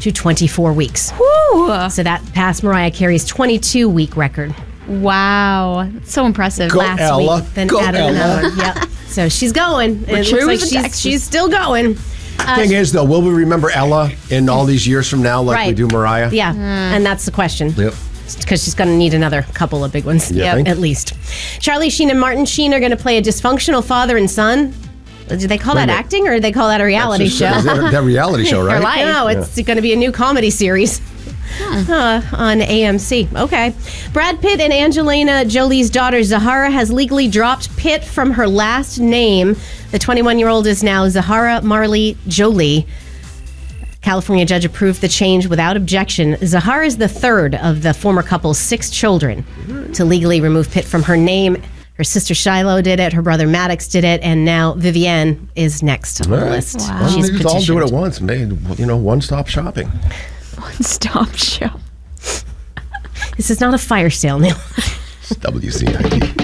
to 24 weeks. Woo. So that passed Mariah Carey's 22-week record. Wow. That's so impressive. Go Last Ella. week. Then Go added Ella. another one. Yep. So she's going. We're It true looks as like a Texas. she's still going. Thing is, though, will we remember Ella in all these years from now like we do Mariah? Yeah, and that's the question. Yep. Because she's going to need another couple of big ones, You think? at least. Charlie Sheen and Martin Sheen are going to play a dysfunctional father and son. Do they call Wait a that minute. acting, or do they call that a reality Is show? that reality show, right? Their life. No, it's going to be a new comedy series on AMC. Okay. Brad Pitt and Angelina Jolie's daughter Zahara has legally dropped Pitt from her last name. The 21-year-old is now Zahara Marley Jolie. California judge approved the change without objection. Zahara is the third of the former couple's 6 children to legally remove Pitt from her name. Her sister Shiloh did it, her brother Maddox did it, and now Vivienne is next on the list. Wow. Well, She's we just all do it at petitioned. once. Made, one-stop shopping. One-stop show. This is not a fire sale, Neil. It's WCID.